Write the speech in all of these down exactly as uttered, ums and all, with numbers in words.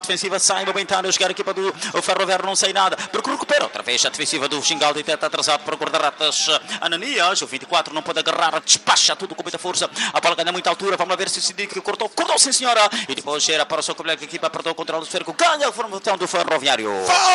defensiva sai momentâneo, jogar a equipa do Ferroviário, não sai nada, porque recupera outra vez a defensiva do Xingal de tenta atrasado para o guarda-redes Ananias, o vinte e quatro não pode agarrar, despacha tudo com muita força, a bola ganha muita altura, vamos lá ver se o Sidique cortou, cortou sim senhora, e depois era para o seu colega, a equipa perdeu o controle do esférico, ganha a formação do Ferroviário.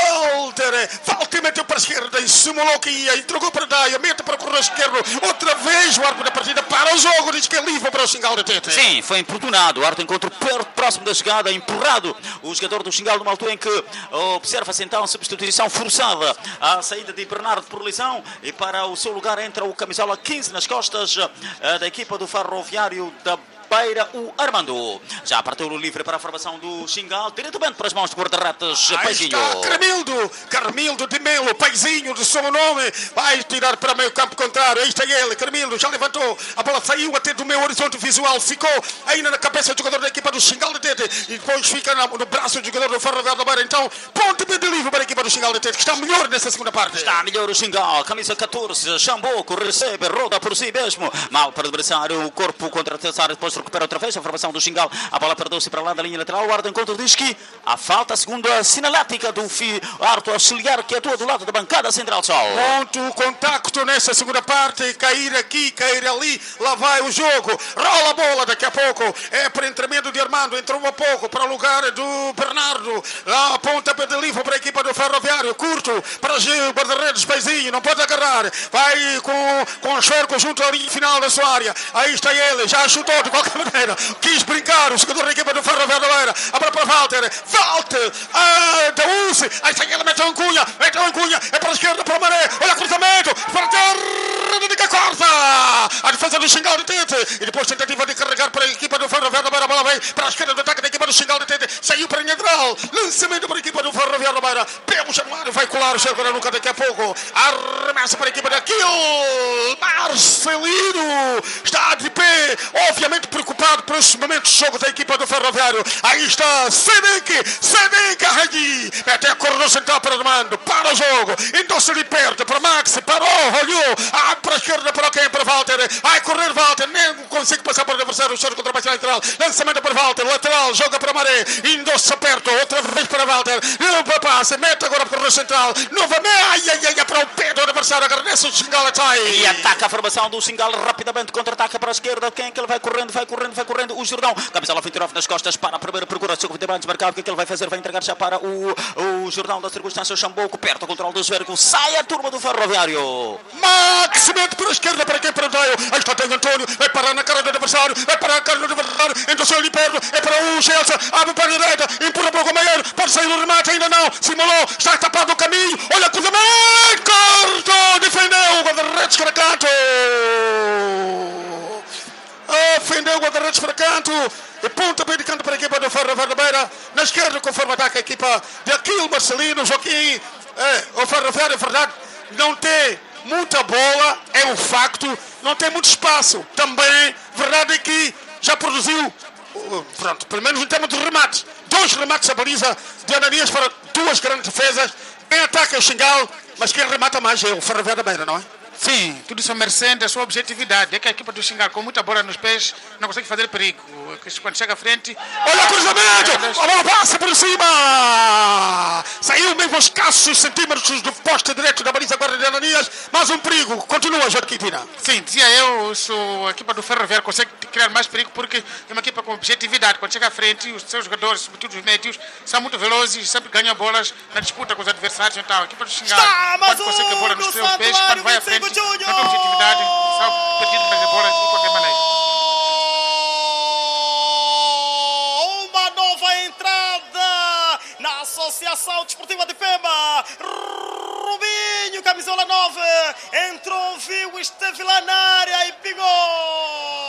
Walter, Walter meteu para a esquerda e simulou que ia, entregou para a Daia, mete para o corredor esquerdo, outra vez o árbitro da partida para o jogo, diz que é livre para o Xingal de Tete. Sim, foi importunado, o árbitro encontrou perto, próximo da chegada, empurrado o jogador do Xingal numa altura em que observa-se então a substituição forçada, a saída de Bernardo por lesão, e para o seu lugar entra o camisola quinze nas costas da equipa do Ferroviário da Beira, o Armando. Já partiu o livre para a formação do Xingal, diretamente para as mãos do guarda-redes Paizinho. Aí está Carmildo, Carmildo de Melo, Paizinho de seu nome, vai tirar para meio campo contrário, aí está ele, Carmildo, já levantou, a bola saiu até do meu horizonte visual, ficou ainda na cabeça do jogador da equipa do Xingal de Tete, e depois fica no braço do jogador do Ferroviário da Beira, então, ponto de livre para a equipa do Xingal de Tete, que está melhor nessa segunda parte. Está melhor o Xingal, camisa catorze, Xamboco, recebe, roda por si mesmo, mal para o adversário, o corpo contra o adversário, depois recupera outra vez a formação do Xingal, a bola perdeu-se para lá da linha lateral, o guarda encontro diz que a falta, segundo a sinalética do árbitro auxiliar que atua do lado da bancada central Sol. Ponto, contacto nessa segunda parte, cair aqui, cair ali, lá vai o jogo, rola a bola daqui a pouco, é para entramento de Armando, entrou a pouco para o lugar do Bernardo, lá a ponta de livre para a equipa do Ferroviário, curto para o guarda-redes Paizinho, não pode agarrar, vai com, com o Xerco junto à linha final da sua área, aí está ele, já chutou de qualquer maneira, quis brincar o jogador da equipa do Ferroviário da Beira, a bola para Walter, Walter, ah, da U C, aí está ele, meteu em cunha, meteu em cunha, é para a esquerda, para o Maré, olha o cruzamento, para a terra de corta, a defesa do Xingal de Tete, e depois tentativa de carregar para a equipa do Ferroviário da Beira, a bola vem para a esquerda do ataque da equipa do Xingal de Tete, saiu para a linha lateral, lançamento para a equipa do Ferroviário da Beira, pelo Januário, vai colar o Xerco da Nuca daqui a pouco, arremessa para a equipa daquilo, Marcelino, está de pé, obviamente preocupado por esse momento de jogo da equipa do Ferroviário. Aí está Sedic, Sedic Arregui, até a corredor central para o Armando, para o jogo, endossa ali perto para Max, parou, olhou, ah, para a esquerda, para quem? Para Walter, vai correr Walter, nem consegue passar para o adversário, o choro contra a baixa lateral, lançamento para Walter, lateral, joga para Maré, endossa perto, outra vez para Walter, não para passe, mete agora para o corredor central, novamente, ai, ai, ai, para o pé do adversário, agradece o Xingal aí. E ataca a formação do Xingal rapidamente, contra-ataca para a esquerda, quem é que ele vai correndo, vai correndo, vai correndo, o Jordão, camisola Fintirov nas costas para a primeira procura, o seu mais desmarcado, o que é que ele vai fazer? Vai entregar já para o, o Jordão da circunstância, o Xamboco, perto do controle do esférico, sai a turma do Ferroviário. Max mete para a esquerda, para quem? Para o Daio, aí está o Antônio, vai parar na cara do adversário, vai parar na cara do adversário, endossou ali perto, é para o Chelsea, abre para a direita, empurra para o Maior, pode sair o remate, ainda não, simulou, está tapado o caminho, olha o cruzamento, cortou, defendeu o guarda-redes para canto. Ofendeu o guarda-redes para canto e ponta bem de canto para a equipa do Ferroviário da Beira. Na esquerda, conforme ataca a equipa de Aquilo Marcelino, Joaquim. É, o Ferroviário, é verdade, não tem muita bola, é um facto, não tem muito espaço. Também, verdade é que já produziu, pronto, pelo menos em termos de remates, dois remates à baliza de Ananias para duas grandes defesas. Quem ataca é o Xingal, mas quem remata mais é o Ferroviário da Beira, não é? Sim, tudo isso merecendo a sua objetividade. É que a equipa do Xingal, com muita bola nos pés, não consegue fazer perigo. Quando chega à frente... Olha o cruzamento! A bola passa por cima! Saiu mesmo aos escassos centímetros do poste direito da baliza guarda de Ananias, mas um perigo. Continua, Joaquim Pina. Sim, dizia eu, isso, a equipa do Ferroviário consegue criar mais perigo porque é uma equipa com objetividade. Quando chega à frente, os seus jogadores, sobretudo os médios, são muito velozes, sempre ganham bolas na disputa com os adversários. Então, a equipa do Xingal, quando consegue a bola nos seus pés, quando vai à frente, não tem objetividade, só perdido para as bolas de qualquer maneira. Uma nova entrada na Associação Desportiva de Pemba. Rubinho, camisola nove, entrou, viu, esteve lá na área e pingou.